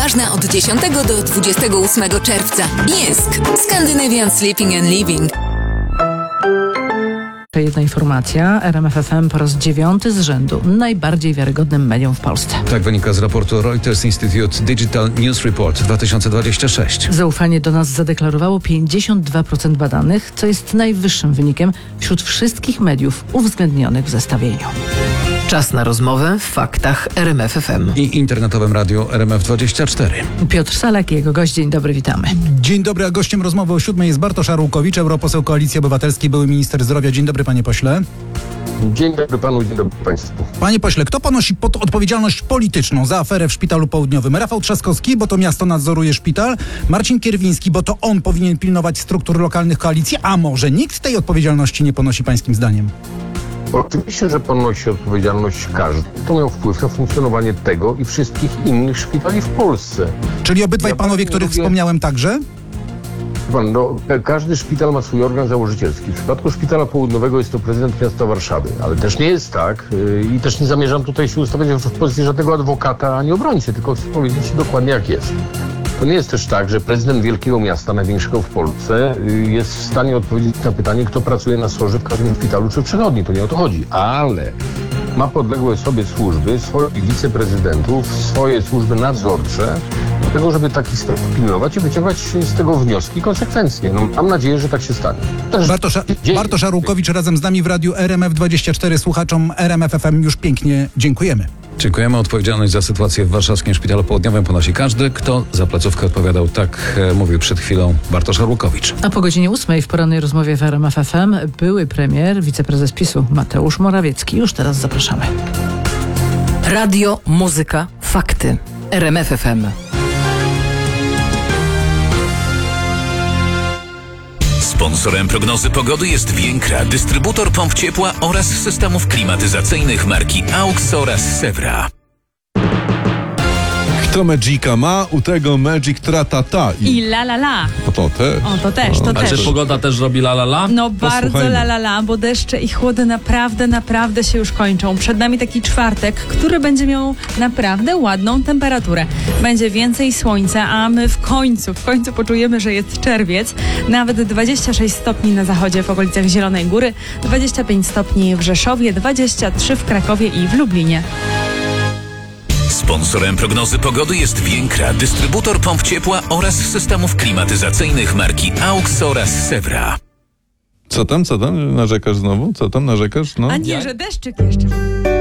ważna od 10 do 28 czerwca. JYSK. Scandinavian Sleeping and Living. Jedna informacja. RMF FM po raz 9 z rzędu najbardziej wiarygodnym medium w Polsce. Tak wynika z raportu Reuters Institute Digital News Report 2026. Zaufanie do nas zadeklarowało 52% badanych, co jest najwyższym wynikiem wśród wszystkich mediów uwzględnionych w zestawieniu. Czas na rozmowę w faktach RMF FM. I internetowym radiu RMF24. Piotr Salek i jego gość. Dzień dobry, witamy. Dzień dobry, a gościem rozmowy o 7 jest Bartosz Arłukowicz, europoseł Koalicji Obywatelskiej, były minister zdrowia. Dzień dobry, panie pośle. Dzień dobry panu, dzień dobry państwu. Panie pośle, kto ponosi odpowiedzialność polityczną za aferę w Szpitalu Południowym? Rafał Trzaskowski, bo to miasto nadzoruje szpital, Marcin Kierwiński, bo to on powinien pilnować struktur lokalnych koalicji, a może nikt tej odpowiedzialności nie ponosi pańskim zdaniem? Oczywiście, że ponosi odpowiedzialność każdy. To miał wpływ na funkcjonowanie tego i wszystkich innych szpitali w Polsce. Czyli obydwaj panowie, których wspomniałem także? Pan, każdy szpital ma swój organ założycielski. W przypadku Szpitala Południowego jest to prezydent miasta Warszawy, ale też nie jest tak i też nie zamierzam tutaj się ustawiać w pozycji żadnego adwokata ani obrońcy, tylko chcę powiedzieć dokładnie jak jest. To nie jest też tak, że prezydent wielkiego miasta, największego w Polsce, jest w stanie odpowiedzieć na pytanie, kto pracuje na SOR-ze w każdym szpitalu czy w przychodni. To nie o to chodzi. Ale ma podległe sobie służby, swoich wiceprezydentów, swoje służby nadzorcze, do tego, żeby taki spraw pilnować i wyciągać z tego wnioski i konsekwencje. Mam nadzieję, że tak się stanie. Bartosz Arłukowicz razem z nami w radiu RMF24. Słuchaczom RMF FM już pięknie dziękujemy. Dziękujemy. Odpowiedzialność za sytuację w warszawskim Szpitalu Południowym ponosi każdy, kto za placówkę odpowiadał. Tak mówił przed chwilą Bartosz Arłukowicz. A po godzinie 8 w porannej rozmowie w RMF FM były premier, wiceprezes PiS-u Mateusz Morawiecki. Już teraz zapraszamy. Radio, muzyka, fakty. RMF FM. Sponsorem prognozy pogody jest Więkra, dystrybutor pomp ciepła oraz systemów klimatyzacyjnych marki AUX oraz Sewra. Kto Magica ma, u tego Magic tratata. I la la la. To też. O, to też. A czy pogoda też robi la la la? No bardzo la la la, bo deszcze i chłody naprawdę się już kończą. Przed nami taki czwartek, który będzie miał naprawdę ładną temperaturę. Będzie więcej słońca, a my w końcu poczujemy, że jest czerwiec. Nawet 26 stopni na zachodzie w okolicach Zielonej Góry, 25 stopni w Rzeszowie, 23 w Krakowie i w Lublinie. Sponsorem prognozy pogody jest Więkra, dystrybutor pomp ciepła oraz systemów klimatyzacyjnych marki AUX oraz Sewra. Co tam? Narzekasz znowu? Co tam narzekasz? No. A nie, że deszczyk jeszcze.